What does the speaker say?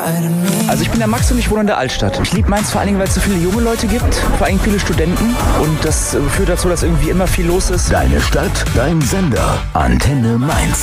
Also ich bin der Max und ich wohne in der Altstadt. Ich liebe Mainz vor allen Dingen, weil es so viele junge Leute gibt, vor allem viele Studenten. Und das führt dazu, dass irgendwie immer viel los ist. Deine Stadt, dein Sender. Antenne Mainz.